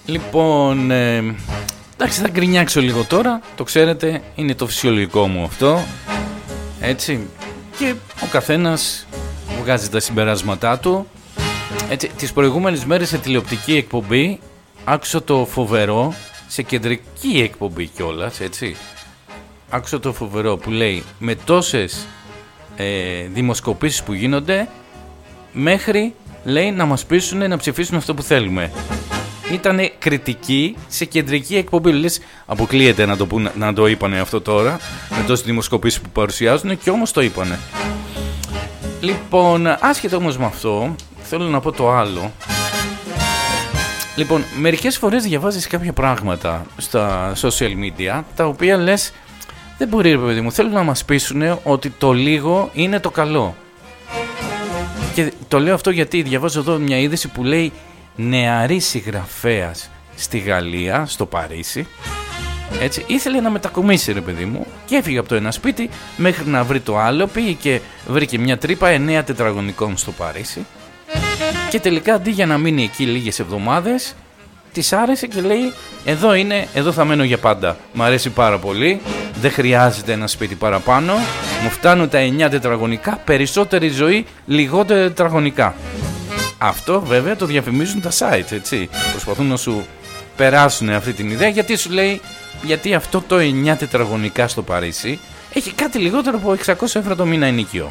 Λοιπόν, εντάξει, θα γκρινιάξω λίγο τώρα. Το ξέρετε, είναι το φυσιολογικό μου αυτό. Έτσι. Και ο καθένας βγάζει τα συμπεράσματά του. Έτσι, τις προηγούμενες μέρες σε τηλεοπτική εκπομπή άκουσα το φοβερό, σε κεντρική εκπομπή κιόλας, έτσι. Άκουσα το φοβερό που λέει με τόσες δημοσκοπήσεις που γίνονται, μέχρι λέει να μας πείσουν να ψηφίσουν αυτό που θέλουμε. Ήτανε κριτική σε κεντρική εκπομπή. Λες, αποκλείεται να το είπανε αυτό τώρα, με τόσες δημοσκοπήσεις που παρουσιάζουν, και όμως το είπανε. Λοιπόν, άσχετα όμως με αυτό, θέλω να πω το άλλο. Λοιπόν, μερικές φορές διαβάζεις κάποια πράγματα στα social media, τα οποία λες, δεν μπορεί ρε παιδί μου, θέλουν να μας πείσουν ότι το λίγο είναι το καλό. Και το λέω αυτό γιατί διαβάζω εδώ μια είδηση που λέει νεαρή συγγραφέας στη Γαλλία, στο Παρίσι, έτσι, ήθελε να μετακομίσει ρε παιδί μου και έφυγε από το ένα σπίτι μέχρι να βρει το άλλο, πήγε και βρήκε μια τρύπα 9 τετραγωνικών στο Παρίσι και τελικά αντί για να μείνει εκεί λίγες εβδομάδες, της άρεσε και λέει εδώ θα μένω για πάντα, μ' αρέσει πάρα πολύ, δεν χρειάζεται ένα σπίτι παραπάνω, μου φτάνουν τα 9 τετραγωνικά, περισσότερη ζωή, λιγότερα τετραγωνικά. Αυτό βέβαια το διαφημίζουν τα sites, έτσι. Προσπαθούν να σου περάσουν αυτή την ιδέα, γιατί σου λέει, γιατί αυτό το 9 τετραγωνικά στο Παρίσι έχει κάτι λιγότερο από 600 ευρώ το μήνα ενοίκιο.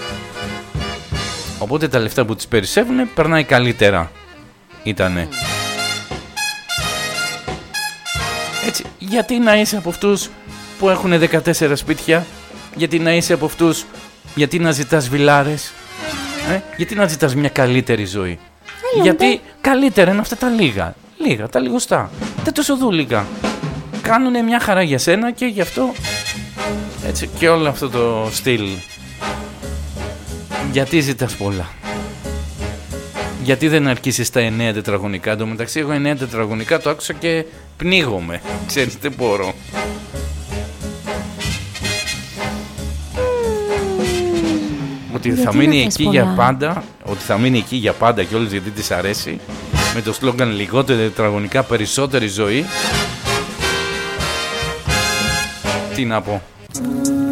Οπότε τα λεφτά που τις περισσεύουν περνάει καλύτερα. Ήτανε. Έτσι, γιατί να είσαι από αυτούς που έχουν 14 σπίτια, γιατί να είσαι από αυτούς, γιατί να ζητάς βιλάρες, γιατί να ζητάς μια καλύτερη ζωή. Γιατί καλύτερα είναι αυτά τα λίγα, τα λιγοστά, δεν τόσο δούλικα. Κάνουνε μια χαρά για σένα και γι' αυτό, έτσι, και όλο αυτό το στυλ. Γιατί ζητάς πολλά? Γιατί δεν αρκίσεις τα 9 τετραγωνικά? Εν τω μεταξύ εγώ 9 τετραγωνικά το άκουσα και πνίγομαι. Ξέρεις, δεν μπορώ. Ότι θα μείνει εκεί πολλά για πάντα, ότι θα μείνει εκεί για πάντα και όλες γιατί της αρέσει, με το σλόγγαν λιγότερα τετραγωνικά, περισσότερη ζωή. Τι να πω.